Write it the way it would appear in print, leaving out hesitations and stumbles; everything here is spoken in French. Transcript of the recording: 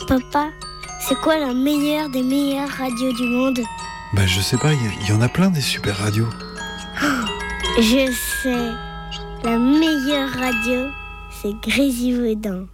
Papa, c'est quoi la meilleure des meilleures radios du monde? Je sais pas, il y en a plein des super radios. Je sais, la meilleure radio, c'est Grésivaudan.